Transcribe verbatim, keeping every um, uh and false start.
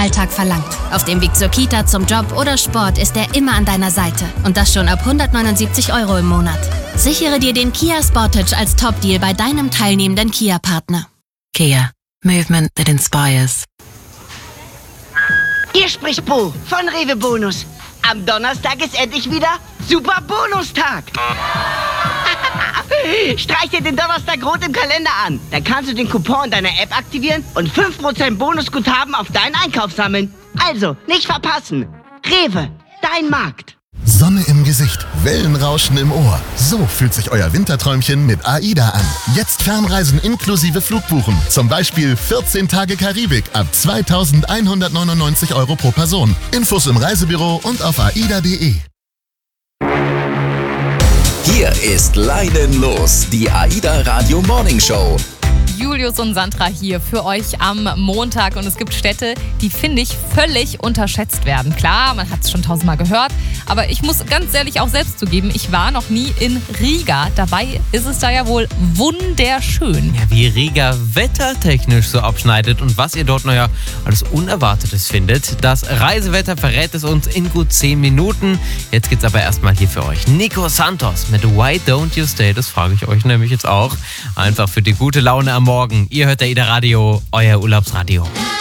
Alltag verlangt. Auf dem Weg zur Kita, zum Job oder Sport ist er immer an deiner Seite. Und das schon ab hundertneunundsiebzig Euro im Monat. Sichere dir den Kia Sportage als Top-Deal bei deinem teilnehmenden Kia-Partner. Kia. Movement that inspires. Hier spricht Bo von Rewe Bonus. Am Donnerstag ist endlich wieder Super Bonustag. Streich dir den Donnerstag rot im Kalender an. Dann kannst du den Coupon deiner App aktivieren und fünf Prozent Bonusguthaben auf deinen Einkauf sammeln. Also, nicht verpassen. Rewe, dein Markt. Sonne im Gesicht, Wellenrauschen im Ohr. So fühlt sich euer Winterträumchen mit AIDA an. Jetzt Fernreisen inklusive Flugbuchen. Zum Beispiel vierzehn Tage Karibik ab zweitausendeinhundertneunundneunzig Euro pro Person. Infos im Reisebüro und auf aida punkt de. Hier ist Leidenlos, die AIDA Radio Morning Show. Julius und Sandra hier für euch am Montag und es gibt Städte, die, finde ich, völlig unterschätzt werden. Klar, man hat es schon tausendmal gehört, aber ich muss ganz ehrlich auch selbst zugeben, ich war noch nie in Riga. Dabei ist es da ja wohl wunderschön. Ja, wie Riga wettertechnisch so abschneidet und was ihr dort, naja, alles Unerwartetes findet. Das Reisewetter verrät es uns in gut zehn Minuten. Jetzt geht's aber erstmal hier für euch. Nico Santos mit Why Don't You Stay? Das frage ich euch nämlich jetzt auch. Einfach für die gute Laune am Morgen. Ihr hört AIDA Radio, euer Urlaubsradio.